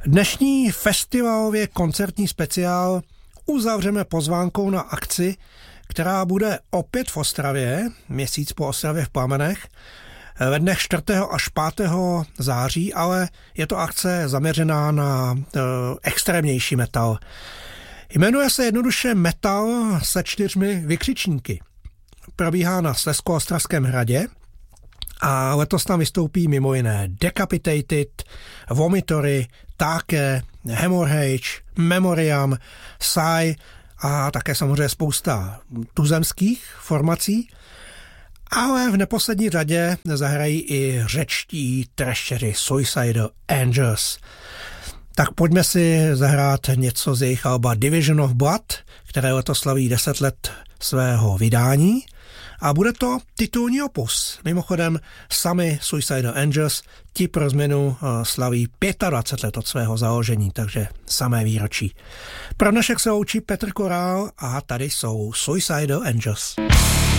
Dnešní festivalově koncertní speciál uzavřeme pozvánkou na akci, která bude opět v Ostravě, měsíc po Ostravě v plamenech, ve dnech 4. až 5. září, ale je to akce zaměřená na extrémnější metal. Jmenuje se jednoduše Metal se 4 vykřičníky. Probíhá na Slezsko-Ostravském hradě a letos tam vystoupí mimo jiné Decapitated, Vomitory, Take, Hemorrhage, Memoriam, Psy a také samozřejmě spousta tuzemských formací. Ale v neposlední řadě zahrají i řečtí trasheři Suicidal Angels. Tak pojďme si zahrát něco z jejich alba Division of Blood, které letos slaví 10 let svého vydání. A bude to titulní opus. Mimochodem sami Suicidal Angels ti pro změnu slaví 25 let od svého založení, takže samé výročí. Pro dnešek se loučí Petr Korál a tady jsou Suicidal Angels.